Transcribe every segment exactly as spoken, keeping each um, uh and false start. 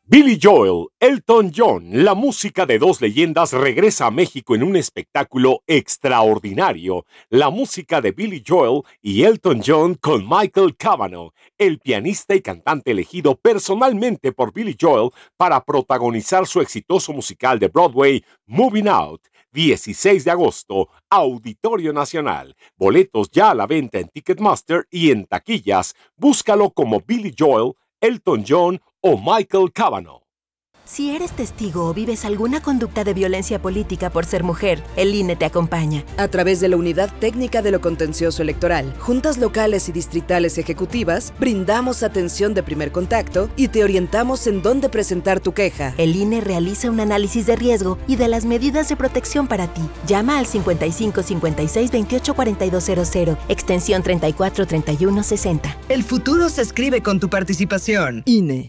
Billy Joel, Elton John, la música de dos leyendas regresa a México en un espectáculo extraordinario. La música de Billy Joel y Elton John con Michael Cavanaugh, el pianista y cantante elegido personalmente por Billy Joel para protagonizar su exitoso musical de Broadway, Moving Out. dieciséis de agosto, Auditorio Nacional. Boletos ya a la venta en Ticketmaster y en taquillas. Búscalo como Billy Joel, Elton John o Michael Cavanaugh. Si eres testigo o vives alguna conducta de violencia política por ser mujer, el I N E te acompaña. A través de la Unidad Técnica de lo Contencioso Electoral, juntas locales y distritales ejecutivas, brindamos atención de primer contacto y te orientamos en dónde presentar tu queja. El I N E realiza un análisis de riesgo y de las medidas de protección para ti. Llama al cincuenta y cinco cincuenta y seis veintiocho cuarenta y dos cero cero, extensión treinta y cuatro treinta y uno sesenta. El futuro se escribe con tu participación. I N E.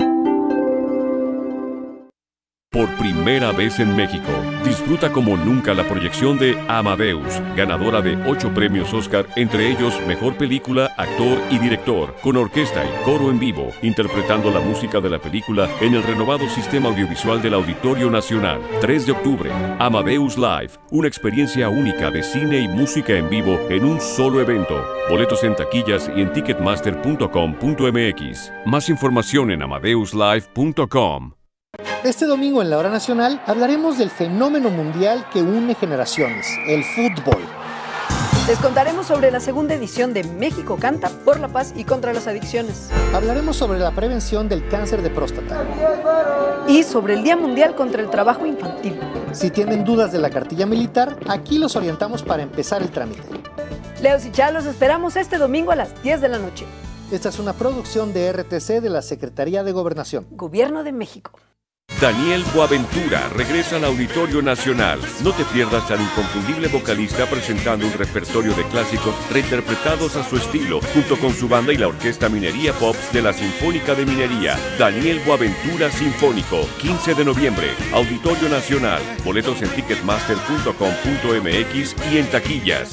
Por primera vez en México, disfruta como nunca la proyección de Amadeus, ganadora de ocho premios Oscar, entre ellos Mejor Película, Actor y Director, con orquesta y coro en vivo, interpretando la música de la película en el renovado sistema audiovisual del Auditorio Nacional. tres de octubre, Amadeus Live, una experiencia única de cine y música en vivo en un solo evento. Boletos en taquillas y en ticketmaster punto com punto m x. Más información en amadeus live punto com. Este domingo en la Hora Nacional hablaremos del fenómeno mundial que une generaciones, el fútbol. Les contaremos sobre la segunda edición de México Canta por la paz y contra las adicciones. Hablaremos sobre la prevención del cáncer de próstata. Y sobre el Día Mundial contra el Trabajo Infantil. Si tienen dudas de la cartilla militar, aquí los orientamos para empezar el trámite. Leos y Chá, los esperamos este domingo a las diez de la noche. Esta es una producción de R T C de la Secretaría de Gobernación. Gobierno de México. Daniel Boaventura regresa al Auditorio Nacional. No te pierdas al inconfundible vocalista presentando un repertorio de clásicos reinterpretados a su estilo, junto con su banda y la Orquesta Minería Pops de la Sinfónica de Minería. Daniel Boaventura Sinfónico, quince de noviembre, Auditorio Nacional. Boletos en ticketmaster punto com punto m x y en taquillas.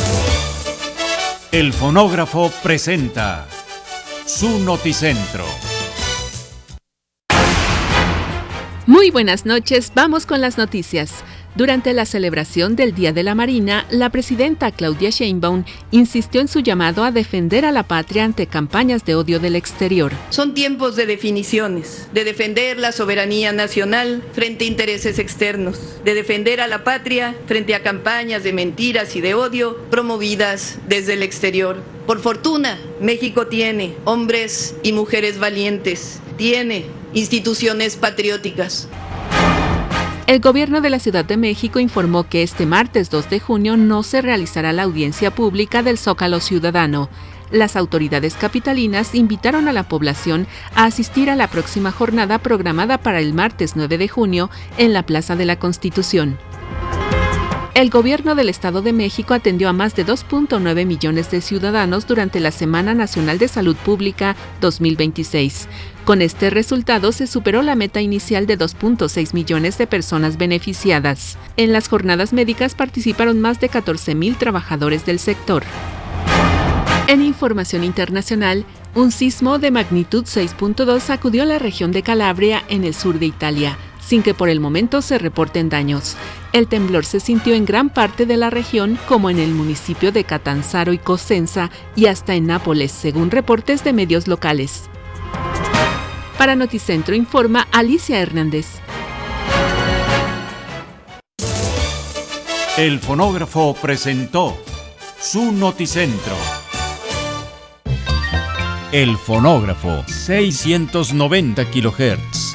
El Fonógrafo presenta su Noticentro. Muy buenas noches, vamos con las noticias. Durante la celebración del Día de la Marina, la presidenta Claudia Sheinbaum insistió en su llamado a defender a la patria ante campañas de odio del exterior. Son tiempos de definiciones, de defender la soberanía nacional frente a intereses externos, de defender a la patria frente a campañas de mentiras y de odio promovidas desde el exterior. Por fortuna, México tiene hombres y mujeres valientes, tiene instituciones patrióticas. El gobierno de la Ciudad de México informó que este martes dos de junio no se realizará la audiencia pública del Zócalo Ciudadano. Las autoridades capitalinas invitaron a la población a asistir a la próxima jornada programada para el martes nueve de junio en la Plaza de la Constitución. El gobierno del Estado de México atendió a más de dos punto nueve millones de ciudadanos durante la Semana Nacional de Salud Pública dos mil veintiséis. Con este resultado se superó la meta inicial de dos punto seis millones de personas beneficiadas. En las jornadas médicas participaron más de catorce mil trabajadores del sector. En información internacional, un sismo de magnitud seis punto dos sacudió la región de Calabria en el sur de Italia, sin que por el momento se reporten daños. El temblor se sintió en gran parte de la región, como en el municipio de Catanzaro y Cosenza, y hasta en Nápoles, según reportes de medios locales. Para Noticentro informa Alicia Hernández. El Fonógrafo presentó su Noticentro. El Fonógrafo, seiscientos noventa kilohertz.